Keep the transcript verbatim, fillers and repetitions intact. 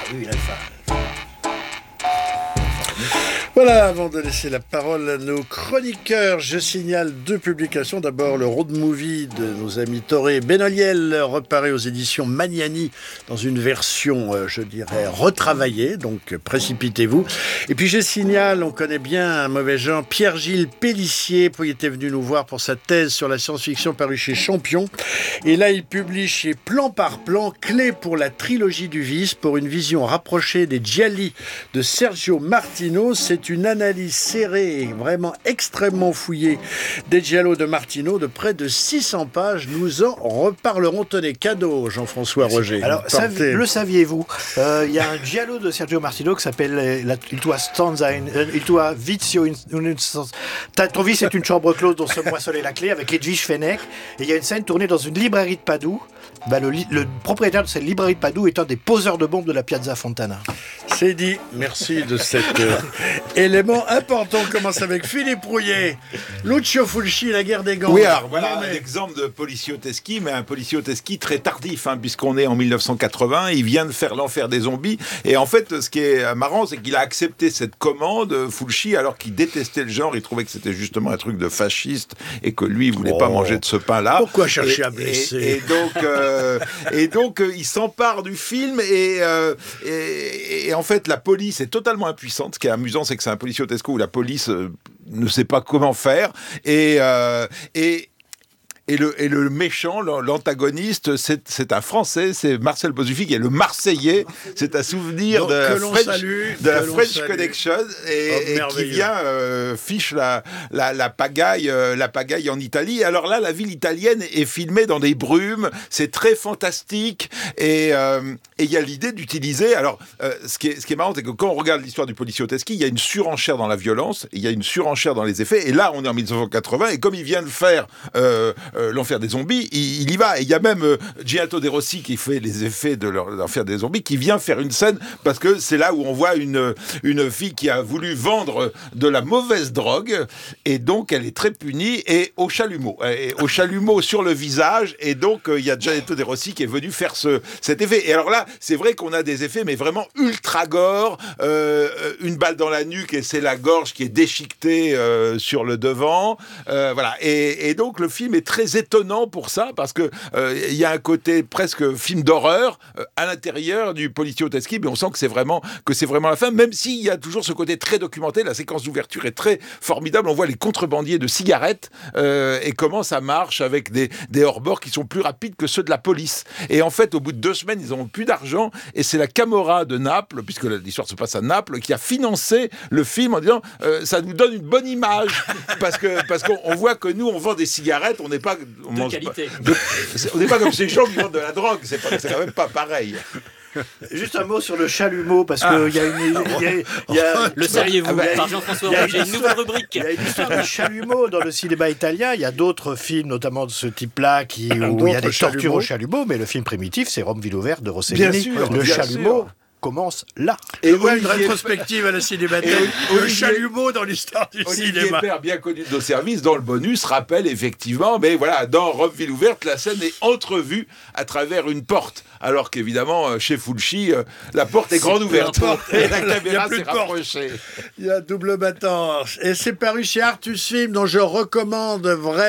oui, la femme. Voilà, avant de laisser la parole à nos chroniqueurs, je signale deux publications. D'abord, le road movie de nos amis Toré et Benoliel, reparu aux éditions Magnani dans une version, euh, je dirais, retravaillée, donc précipitez-vous. Et puis je signale, on connaît bien un mauvais genre, Pierre-Gilles Pélissier, il était venu nous voir pour sa thèse sur la science-fiction parue chez Champion. Et là, il publie chez Plan par Plan, Clé pour la trilogie du vice, pour une vision rapprochée des Gialli de Sergio Martino. C'est une analyse serrée et vraiment extrêmement fouillée des giallo de Martino de près de six cents pages. Nous en reparlerons. Tenez, cadeau, Jean-François Roger. Alors, savi- le saviez-vous, il euh, y a un giallo de Sergio Martino qui s'appelle euh, la, Il tua stanza, in, euh, Il tua vizio in, in, in, ton vice est une chambre close dont se moissonnait la clé, avec Edwige Fenech. Et il y a une scène tournée dans une librairie de Padoue. Ben, le, le propriétaire de cette librairie de Padoue est un des poseurs de bombes de la Piazza Fontana. C'est dit. Merci de cet euh, élément important. On commence avec Philippe Rouillet. Lucio Fulci, La guerre des gants. Oui, alors voilà non, mais... un exemple de policioteschi, mais un policioteschi très tardif, hein, puisqu'on est en mille neuf cent quatre-vingts, il vient de faire L'Enfer des zombies, et en fait, ce qui est marrant, c'est qu'il a accepté cette commande, Fulci, alors qu'il détestait le genre, il trouvait que c'était justement un truc de fasciste, et que lui, il voulait oh. pas manger de ce pain-là. Pourquoi chercher et, à blesser et, et donc, euh, et donc euh, il s'empare du film, et, euh, et, et en fait, la police est totalement impuissante. Ce qui est amusant, c'est que c'est un policiotesco où la police euh, ne sait pas comment faire, et, euh, et Et le, et le méchant, l'antagoniste, c'est, c'est un Français, c'est Marcel Bozuffi, qui est le Marseillais. C'est un souvenir Donc, de la French, salue, de la French salue. Connection, et, Oh, et qui vient euh, fiche la, la, la, pagaille, euh, la pagaille en Italie. Alors là, la ville italienne est filmée dans des brumes, c'est très fantastique, et euh, il y a l'idée d'utiliser... Alors, euh, ce, qui est, ce qui est marrant, c'est que quand on regarde l'histoire du policioteschi, il y a une surenchère dans la violence, il y a une surenchère dans les effets, et là, on est en mille neuf cent quatre-vingts, et comme il vient de faire... Euh, Euh, L'Enfer des zombies, il, il y va. Et il y a même euh, Gianetto De Rossi qui fait les effets de L'Enfer des zombies, qui vient faire une scène, parce que c'est là où on voit une, une fille qui a voulu vendre de la mauvaise drogue, et donc elle est très punie, et au chalumeau, et au chalumeau sur le visage, et donc euh, il y a Gianetto De Rossi qui est venu faire ce, cet effet. Et alors là, c'est vrai qu'on a des effets, mais vraiment ultra gore, euh, une balle dans la nuque, et c'est la gorge qui est déchiquetée euh, sur le devant, euh, voilà. Et, et donc le film est très étonnant pour ça, parce que euh, il y a un côté presque film d'horreur euh, à l'intérieur du policioteschi, mais on sent que c'est vraiment que c'est vraiment la fin, même s'il y a toujours ce côté très documenté. La séquence d'ouverture est très formidable. On voit les contrebandiers de cigarettes euh, et comment ça marche avec des, des hors-bords qui sont plus rapides que ceux de la police. Et en fait, au bout de deux semaines, ils n'ont plus d'argent, et c'est la Camorra de Naples, puisque l'histoire se passe à Naples, qui a financé le film en disant euh, ça nous donne une bonne image, parce que parce qu'on on voit que nous on vend des cigarettes, on n'est pas on de mange qualité. Pas, de, on n'est pas comme ces gens qui vendent de la drogue, c'est, pas, c'est quand même pas pareil. Juste un mot sur le chalumeau, parce qu'il ah. y a une... Y a, y a, le saviez-vous, ah bah, par Jean-François Roger, une nouvelle rubrique. Il y a une histoire de chalumeau dans le cinéma italien. Il y a d'autres films, notamment de ce type-là, qui, où il y a des tortures au chalumeau, mais le film primitif, c'est Rome ville ouverte de Rossellini. Bien sûr, le bien chalumeau sûr. commence là. Et ouais, une rétrospective à la Cinémathèque. Le chalumeau dans l'histoire du Olivier cinéma. Père, bien connu de nos services, dans le bonus, rappelle effectivement, mais voilà, dans Rome ville ouverte, la scène est entrevue à travers une porte. Alors qu'évidemment, chez Fulci, la porte est, est grande ouverte. Et la caméra s'est rapprochée. Il y a double battant. Et c'est paru chez Artus Film, dont je recommande vraiment